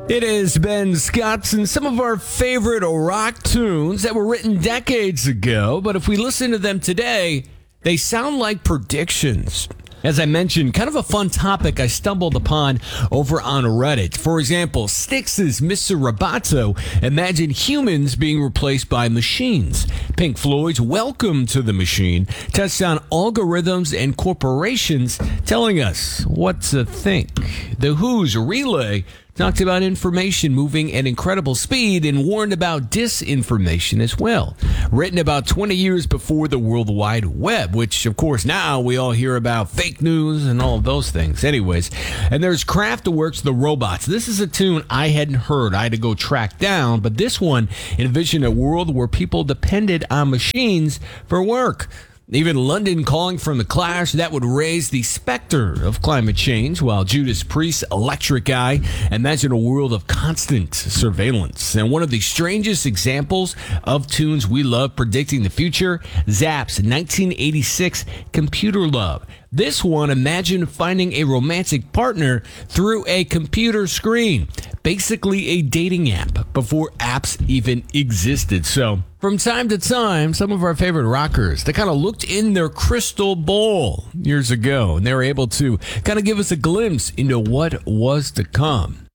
It is Ben Scott and some of our favorite rock tunes that were written decades ago, but if we listen to them today, they sound like predictions. As I mentioned, kind of a fun topic I stumbled upon over on Reddit. For example, Styx's Mr. Roboto imagined humans being replaced by machines. Pink Floyd's Welcome to the Machine touched on algorithms and corporations telling us what to think. The Who's Relay talked about information moving at incredible speed and warned about disinformation as well. Written about 20 years before the World Wide Web, which, of course, now we all hear about fake news and all of those things. Anyways, and there's Kraftwerk's The Robots. This is a tune I hadn't heard. I had to go track down, but this one envisioned a world where people depended on machines for work. Even London calling from The Clash, that would raise the specter of climate change, while Judas Priest's Electric Eye imagined a world of constant surveillance. And one of the strangest examples of tunes we love predicting the future, Zapp's 1986 Computer Love. This one imagined finding a romantic partner through a computer screen. Basically a dating app before apps even existed. So, from time to time, some of our favorite rockers, they kind of looked in their crystal ball years ago, and they were able to kind of give us a glimpse into what was to come.